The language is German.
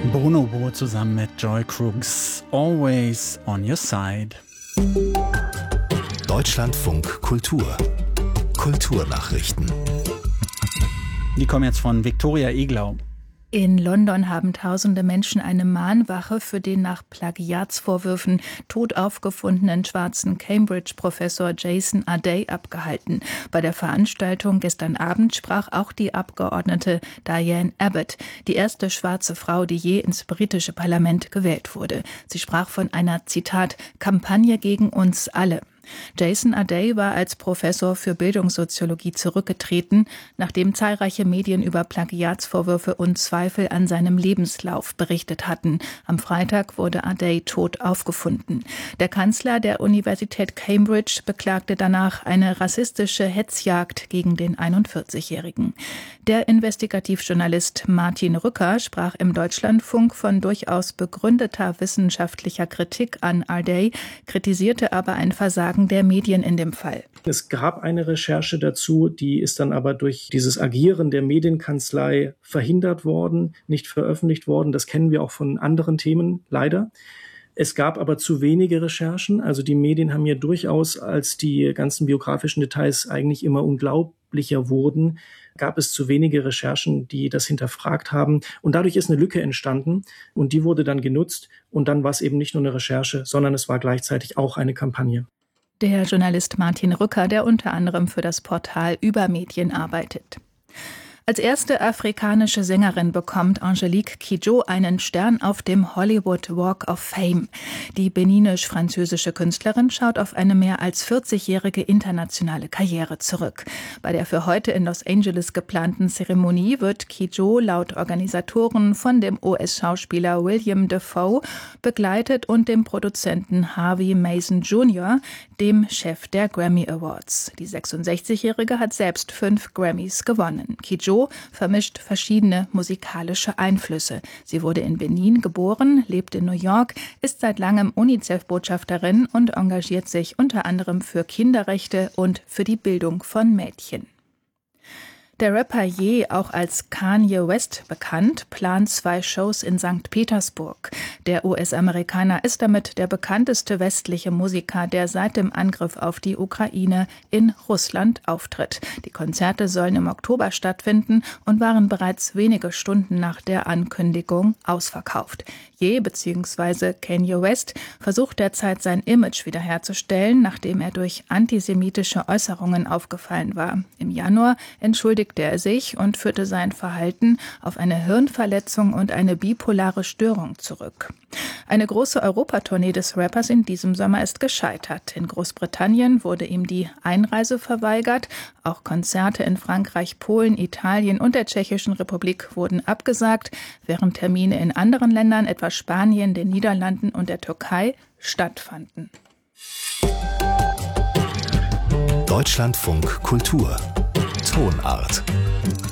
Bonobo zusammen mit Joy Crooks, Always on Your Side. Deutschlandfunk Kultur. Kulturnachrichten. Die kommen jetzt von Viktoria Eglau. In London haben tausende Menschen eine Mahnwache für den nach Plagiatsvorwürfen tot aufgefundenen schwarzen Cambridge-Professor Jason Adey abgehalten. Bei der Veranstaltung gestern Abend sprach auch die Abgeordnete Diane Abbott, die erste schwarze Frau, die je ins britische Parlament gewählt wurde. Sie sprach von einer, Zitat, Kampagne gegen uns alle. Jason Adey war als Professor für Bildungssoziologie zurückgetreten, nachdem zahlreiche Medien über Plagiatsvorwürfe und Zweifel an seinem Lebenslauf berichtet hatten. Am Freitag wurde Adey tot aufgefunden. Der Kanzler der Universität Cambridge beklagte danach eine rassistische Hetzjagd gegen den 41-Jährigen. Der Investigativjournalist Martin Rücker sprach im Deutschlandfunk von durchaus begründeter wissenschaftlicher Kritik an Adey, kritisierte aber ein Versagen der Medien in dem Fall. Es gab eine Recherche dazu, die ist dann aber durch dieses Agieren der Medienkanzlei verhindert worden, nicht veröffentlicht worden. Das kennen wir auch von anderen Themen, leider. Es gab aber zu wenige Recherchen. Also die Medien haben ja durchaus, als die ganzen biografischen Details eigentlich immer unglaublicher wurden, gab es zu wenige Recherchen, die das hinterfragt haben. Und dadurch ist eine Lücke entstanden und die wurde dann genutzt. Und dann war es eben nicht nur eine Recherche, sondern es war gleichzeitig auch eine Kampagne. Der Journalist Martin Rücker, der unter anderem für das Portal Übermedien arbeitet. Als erste afrikanische Sängerin bekommt Angélique Kidjo einen Stern auf dem Hollywood Walk of Fame. Die beninisch-französische Künstlerin schaut auf eine mehr als 40-jährige internationale Karriere zurück. Bei der für heute in Los Angeles geplanten Zeremonie wird Kidjo laut Organisatoren von dem US-Schauspieler William Dafoe begleitet und dem Produzenten Harvey Mason Jr., dem Chef der Grammy Awards. Die 66-Jährige hat selbst 5 Grammys gewonnen. Kidjo vermischt verschiedene musikalische Einflüsse. Sie wurde in Benin geboren, lebt in New York, ist seit langem UNICEF-Botschafterin und engagiert sich unter anderem für Kinderrechte und für die Bildung von Mädchen. Der Rapper Ye, auch als Kanye West bekannt, plant 2 Shows in St. Petersburg. Der US-Amerikaner ist damit der bekannteste westliche Musiker, der seit dem Angriff auf die Ukraine in Russland auftritt. Die Konzerte sollen im Oktober stattfinden und waren bereits wenige Stunden nach der Ankündigung ausverkauft. Ye bzw. Kanye West versucht derzeit sein Image wiederherzustellen, nachdem er durch antisemitische Äußerungen aufgefallen war. Im Januar entschuldigte er sich und führte sein Verhalten auf eine Hirnverletzung und eine bipolare Störung zurück. Eine große Europatournee des Rappers in diesem Sommer ist gescheitert. In Großbritannien wurde ihm die Einreise verweigert. Auch Konzerte in Frankreich, Polen, Italien und der Tschechischen Republik wurden abgesagt, während Termine in anderen Ländern, etwa Spanien, den Niederlanden und der Türkei, stattfanden. Deutschlandfunk Kultur. Tonart.